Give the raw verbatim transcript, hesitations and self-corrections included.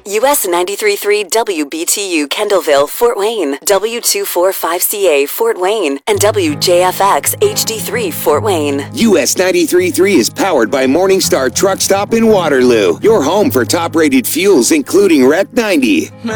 U S ninety-three point three W B T U Kendallville, Fort Wayne, W two forty-five C A Fort Wayne, and W J F X H D three Fort Wayne. U S ninety-three point three is powered by Morningstar Truck Stop in Waterloo, your home for top-rated fuels including Rec ninety.